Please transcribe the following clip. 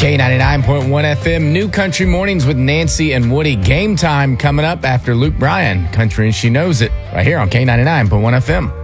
K99.1 FM, New Country Mornings with Nancy and Woody. Game time coming up after Luke Bryan, Country and She Knows It, right here on K99.1 FM.